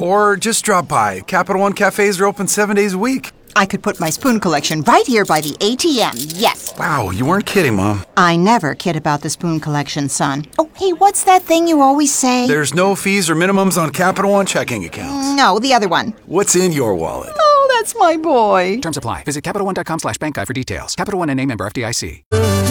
Or just drop by. Capital One cafes are open 7 days a week. I could put my spoon collection right here by the ATM, yes. Wow, you weren't kidding, Mom. I never kid about the spoon collection, son. Oh, hey, what's that thing you always say? There's no fees or minimums on Capital One checking accounts. No, the other one. What's in your wallet? Oh, that's my boy. Terms apply. Visit CapitalOne.com/bankguide for details. Capital One and a member FDIC.